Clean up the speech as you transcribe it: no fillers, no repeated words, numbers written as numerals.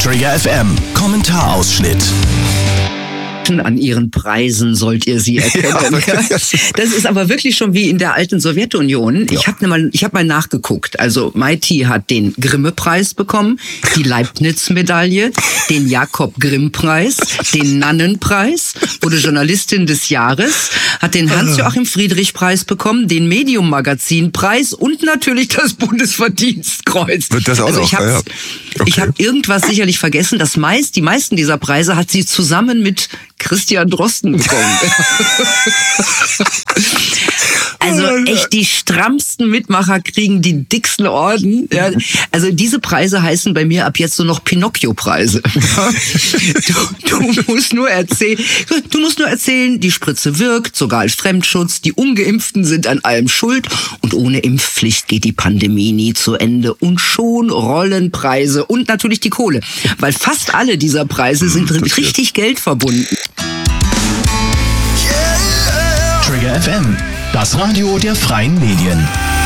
Trigger FM Kommentarausschnitt. An ihren Preisen sollt ihr sie erkennen. Ja. Das ist aber wirklich schon wie in der alten Sowjetunion. Ja. Ich hab mal nachgeguckt. Also Maiti hat den Grimme-Preis bekommen, die Leibniz-Medaille, den Jakob-Grimm-Preis, den Nannen-Preis, wurde Journalistin des Jahres, hat den Hans-Joachim-Friedrich-Preis bekommen, den Medium-Magazin-Preis und natürlich das Bundesverdienstkreuz. Wird das auch also noch? Okay. Ich habe irgendwas sicherlich vergessen. Die meisten dieser Preise hat sie zusammen mit Christian Drosten bekommen. Also echt, die strammsten Mitmacher kriegen die dicksten Orden. Ja. Also diese Preise heißen bei mir ab jetzt nur noch Pinocchio-Preise. Du musst nur erzählen, die Spritze wirkt, sogar als Fremdschutz, die Ungeimpften sind an allem schuld und ohne Impfpflicht geht die Pandemie nie zu Ende. Und schon rollen Preise und natürlich die Kohle. Weil fast alle dieser Preise sind richtig Geld verbunden. Trigger FM, das Radio der freien Medien.